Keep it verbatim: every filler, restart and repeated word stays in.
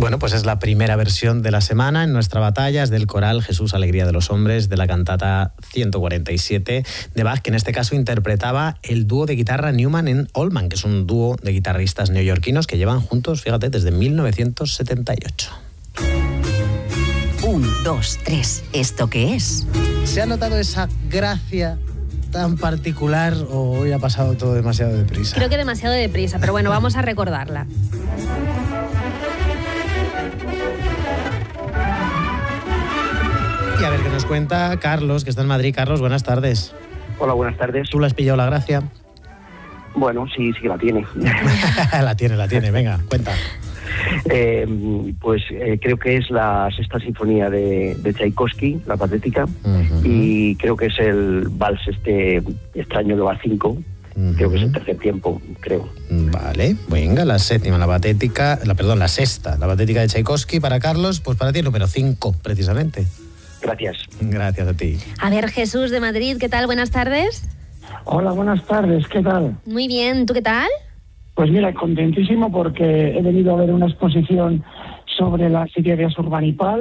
Bueno, pues es la primera versión de la semana en nuestra batalla, es del coral Jesús, Alegría de los Hombres, de la cantata ciento cuarenta y siete de Bach, que en este caso interpretaba el dúo de guitarra Newman and Oldham, que es un dúo de guitarristas neoyorquinos que llevan juntos, fíjate, desde mil novecientos setenta y ocho. Un, dos, tres. ¿Esto qué es? ¿Se ha notado esa gracia tan particular o hoy ha pasado todo demasiado deprisa? Creo que demasiado deprisa, pero bueno, vamos a recordarla. Y a ver qué nos cuenta Carlos, que está en Madrid. Carlos, buenas tardes. Hola, buenas tardes. ¿Tú le has pillado la gracia? Bueno, sí, sí que la tiene. la tiene, la tiene, venga, cuenta. Eh, pues eh, creo que es la sexta sinfonía de, de Tchaikovsky, la Patética, uh-huh. y creo que es el vals este extraño de Bach cinco, uh-huh. creo que es el tercer tiempo, creo. Vale, venga, la séptima, la Patética, la, perdón, la sexta, la Patética de Tchaikovsky para Carlos, pues para ti el número cinco, precisamente. Gracias. Gracias a ti. A ver, Jesús de Madrid, ¿qué tal? Buenas tardes. Hola, buenas tardes, ¿qué tal? Muy bien, ¿tú qué tal? Pues mira, contentísimo porque he venido a ver una exposición sobre las ideas urbanipal